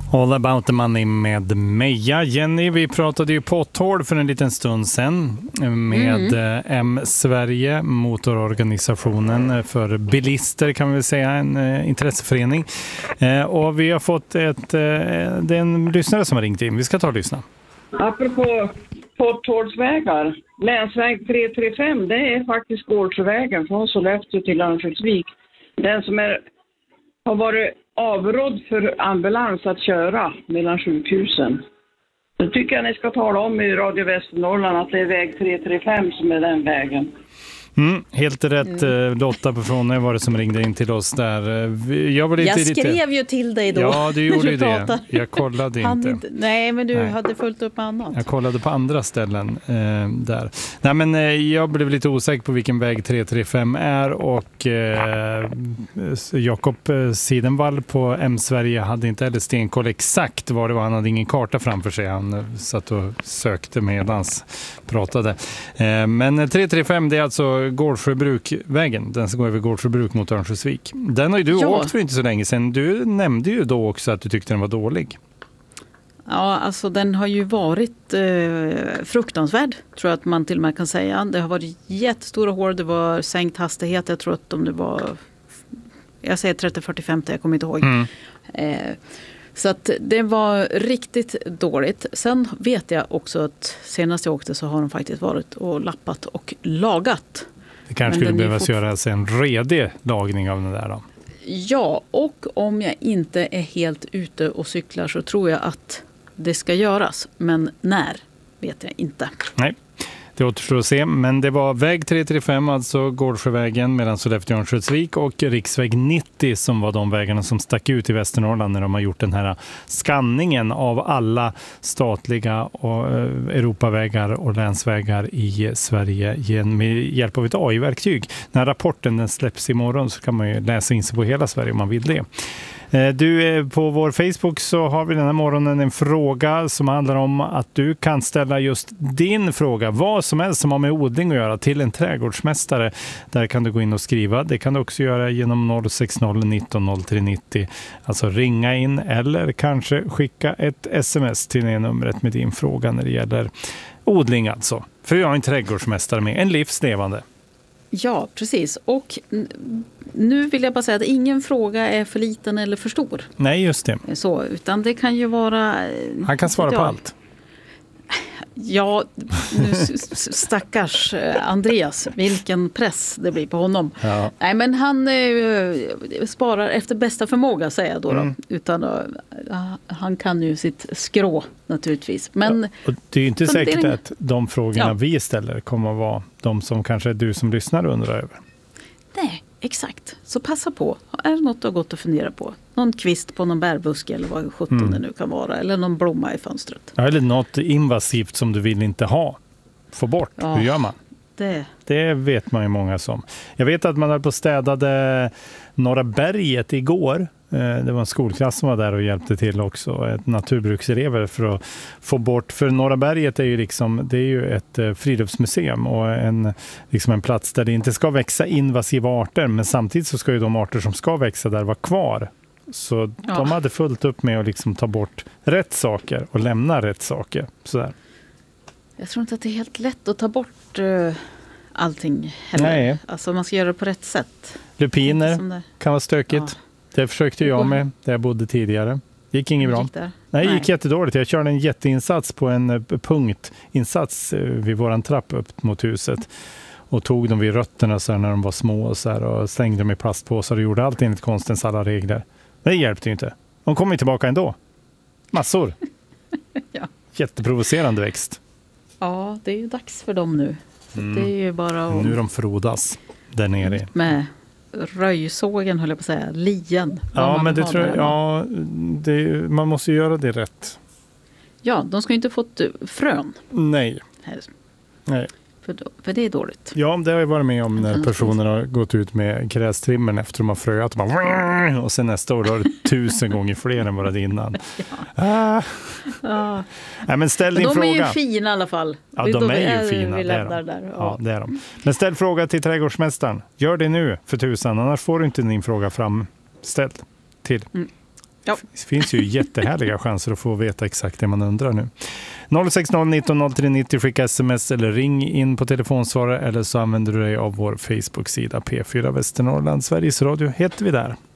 All about the money med Meja. Jenny, vi pratade ju potthål för en liten stund sedan med M-Sverige, motororganisationen för bilister kan vi väl säga, en intresseförening. Och vi har fått det är en lyssnare som har ringt in. Vi ska ta och lyssna. Apropå potthålsvägar, länsväg 335, det är faktiskt Gårdsjövägen från Sollefteå till Örnsköldsvik. Den som har varit avrådd för ambulans att köra mellan sjukhusen. Då tycker jag ni ska tala om i Radio Västernorrland att det är väg 335 som är den vägen. Helt rätt. Lotta på Frånö var det som ringde in till oss där. Jag skrev ju till dig då. Ja, du gjorde ju det. Jag kollade inte. Nej, men du hade fullt upp annat. Jag kollade på andra ställen där. Nej, men jag blev lite osäker på vilken väg 335 är och Jakob Sidenvall på M-Sverige hade inte heller stenkoll exakt var det var. Han hade ingen karta framför sig. Han satt och sökte medans pratade. Men 335 det är alltså Gårdsjöbrukvägen, den som går över Gårdsjöbruk mot Örnsköldsvik. Den har ju du åkt för inte så länge sedan. Du nämnde ju då också att du tyckte den var dålig. Ja, alltså den har ju varit fruktansvärd, tror jag att man till och med kan säga. Det har varit jättestora hål, det var sänkt hastighet. Jag tror att om det var, jag säger 30-40-50, jag kommer inte ihåg. Så att det var riktigt dåligt. Sen vet jag också att senast jag åkte så har de faktiskt varit och lappat och lagat. Det kanske skulle behövas göras en redig lagning av den där då. Ja, och om jag inte är helt ute och cyklar så tror jag att det ska göras. Men när vet jag inte. Nej. Det återstår att se, men det var väg 335, alltså Gårdsjövägen mellan Sollefteå och Örnsköldsvik och riksväg 90 som var de vägarna som stack ut i Västernorrland när de har gjort den här skanningen av alla statliga och Europavägar och länsvägar i Sverige med hjälp av ett AI-verktyg. När rapporten den släpps imorgon så kan man ju läsa in sig på hela Sverige om man vill det. Du, på vår Facebook så har vi den här morgonen en fråga som handlar om att du kan ställa just din fråga, vad som helst som har med odling att göra, till en trädgårdsmästare. Där kan du gå in och skriva. Det kan du också göra genom 060 19 03 90. Alltså ringa in eller kanske skicka ett sms till det numret med din fråga när det gäller odling alltså. För jag har en trädgårdsmästare med, en livslevande. Ja, precis. Och nu vill jag bara säga att ingen fråga är för liten eller för stor. Nej, just det. Så, utan det kan ju vara... Han kan svara på allt. Ja, nu stackars Andreas, vilken press det blir på honom. Ja. Nej, men han sparar efter bästa förmåga, säger jag då. Utan han kan ju sitt skrå naturligtvis. Men ja, och det är ju inte säkert att de frågorna vi ställer kommer att vara de som kanske du som lyssnar undrar över. Nej, exakt. Så passa på. Är det något du har gått att fundera på? Någon kvist på någon bärbuske eller vad 17 det nu kan vara. Eller någon blomma i fönstret. Ja, eller något invasivt som du vill inte ha. Få bort. Ja, hur gör man? Det vet man ju många som. Jag vet att man höll på städade Norra berget igår. Det var en skolklass som var där och hjälpte till också. Ett naturbrukselever för att få bort. För Norra berget är ju liksom, det är ju ett friluftsmuseum och en plats där det inte ska växa invasiva arter. Men samtidigt så ska ju de arter som ska växa där vara kvar. Så de hade fullt upp med att liksom ta bort rätt saker och lämna rätt saker. Sådär. Jag tror inte att det är helt lätt att ta bort allting heller. Nej. Alltså man ska göra det på rätt sätt. Lupiner kan vara stökigt. Ja. Det försökte jag med där jag bodde tidigare. Det gick inget bra. Nej, det gick jättedåligt. Jag körde en jätteinsats på en punktinsats vid våran trapp upp mot huset. Och tog dem vid rötterna så här, när de var små och, så här, och slängde dem i plastpåsar och gjorde allt enligt konstens alla regler. Det hjälpte ju inte. De kom ju tillbaka ändå. Massor. Ja. Jätteprovocerande växt. Ja, det är ju dags för dem nu. Det är ju bara nu de frodas där nere. Med röjsågen höll jag på att säga. Lien. Ja, men det tror jag. Ja, man måste ju göra det rätt. Ja, de ska ju inte fått frön. Nej. Nej. För det är dåligt. Ja, det har jag varit med om när personer har gått ut med grästrimmen efter de har fröat och sen nästa år har det 1000 gånger fler än vad det innan. Nej, men ställ din fråga. De är ju fina i alla fall. Ja, de är ju fina. Det är de. Ja, det är de. Men ställ fråga till trädgårdsmästaren. Gör det nu för 1000, annars får du inte din fråga framställd till Ja. Det finns ju jättehärliga chanser att få veta exakt det man undrar nu. 060 19 03 90, skicka sms eller ring in på telefonsvarare eller så använder du dig av vår Facebook-sida P4 Västernorrland. Sveriges Radio heter vi där.